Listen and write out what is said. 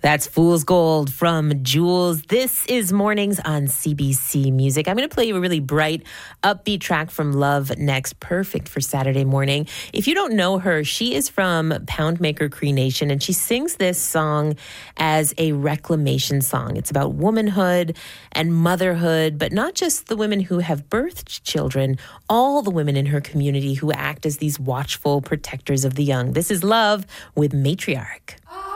That's Fool's Gold from Jules. This is Mornings on CBC Music. I'm going to play you a really bright, upbeat track from Love next. Perfect for Saturday morning. If you don't know her, she is from Poundmaker Cree Nation, and she sings this song as a reclamation song. It's about womanhood and motherhood, but not just the women who have birthed children, all the women in her community who act as these watchful protectors of the young. This is Love with Matriarch.